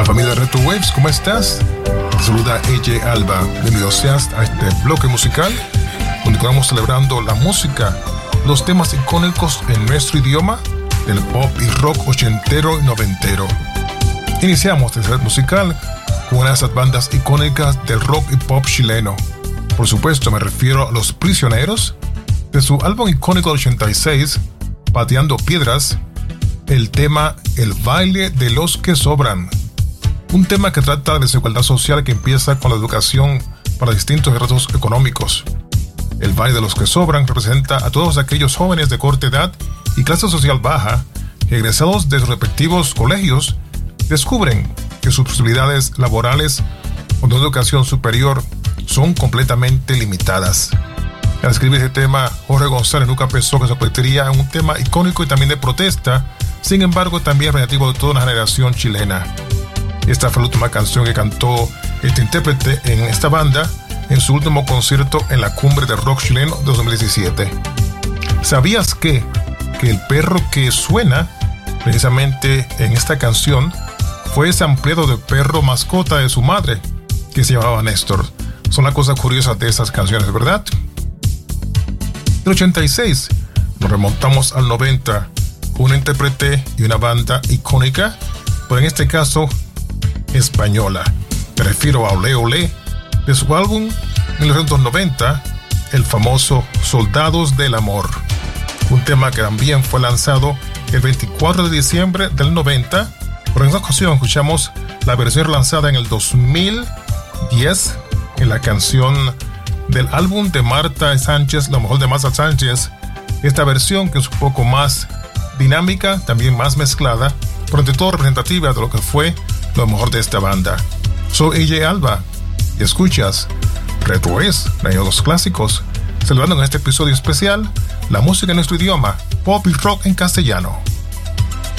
Familia Retro Waves, ¿cómo estás? Te saluda AJ Alba. Bienvenido seas a este bloque musical donde estamos celebrando la música, los temas icónicos en nuestro idioma del pop y rock ochentero y noventero. Iniciamos este set musical con una de esas bandas icónicas del rock y pop chileno. Por supuesto, me refiero a Los Prisioneros, de su álbum icónico del 86, Pateando Piedras, el tema El baile de los que sobran. Un tema que trata de desigualdad social que empieza con la educación para distintos retos económicos. El baile de los que sobran representa a todos aquellos jóvenes de corta edad y clase social baja que, egresados de sus respectivos colegios, descubren que sus posibilidades laborales o de educación superior son completamente limitadas. Al escribir este tema, Jorge González nunca pensó que se convertiría en un tema icónico y también de protesta, sin embargo también representativo de toda una generación chilena. Esta fue la última canción que cantó este intérprete en esta banda en su último concierto en la Cumbre de Rock Chileno de 2017. ¿Sabías que el perro que suena precisamente en esta canción fue ese ampliado de perro mascota de su madre, que se llamaba Néstor? Son las cosas curiosas de esas canciones, ¿verdad? Del 86 nos remontamos al 90 con un intérprete y una banda icónica, pero en este caso española. Me refiero a Olé Olé, de su álbum 1990, el famoso Soldados del Amor. Un tema que también fue lanzado el 24 de diciembre del 90, pero en esta ocasión escuchamos la versión lanzada en el 2010 en la canción del álbum de Marta Sánchez, lo mejor de Marta Sánchez. Esta versión que es un poco más dinámica, también más mezclada, pero ante todo representativa de lo que fue lo mejor de esta banda. Soy AJ Alba y escuchas Retro Waves, Radio Los Clásicos, celebrando en este episodio especial la música en nuestro idioma, pop y rock en castellano.